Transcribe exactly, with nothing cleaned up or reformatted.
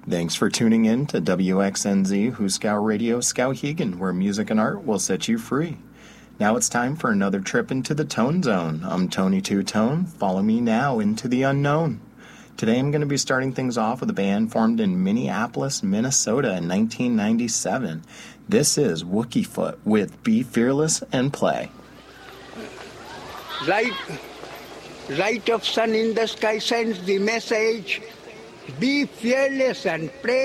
Thanks for tuning in to W X N Z Hooskow Radio Skowhegan, where music and art will set you free. Now it's time for another trip into the Tone Zone. I'm Tony Two Tone. Follow me now into the unknown. Today I'm going to be starting things off with a band formed in Minneapolis, Minnesota in nineteen ninety-seven. This is Wookiefoot with Be Fearless and Play. Light, light of sun in the sky sends the message, be fearless and play.